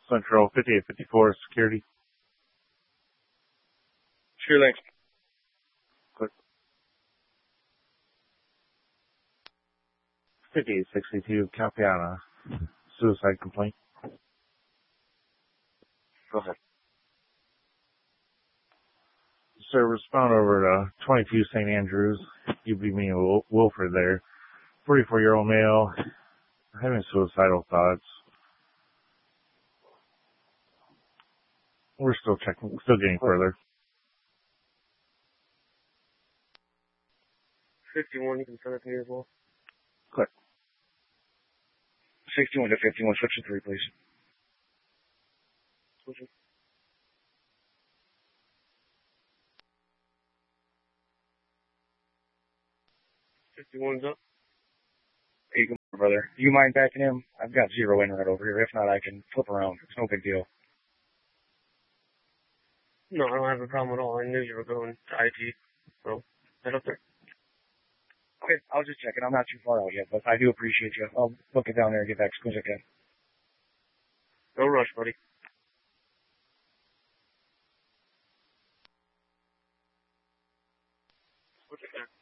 Central 5854 security. Sure, thanks. Click. 5862 Capiana. Suicide complaint. Go ahead. Sir, respond over to 22 St. Andrews. You be me and Wilfred there. 44-year-old male, having suicidal thoughts. We're still checking, still getting further. 51, you can send it to me as well. Click. 61 to 51, switch to 3, please. Switching. 51's up. Hey, good morning, brother. Do you mind backing him? I've got 0 internet over here. If not, I can flip around. It's no big deal. No, I don't have a problem at all. I knew you were going to IT. So, head up there. Okay, I was just checking. I'm not too far out yet, but I do appreciate you. I'll book it down there and get back as soon as I can. No rush, buddy. Switch it back.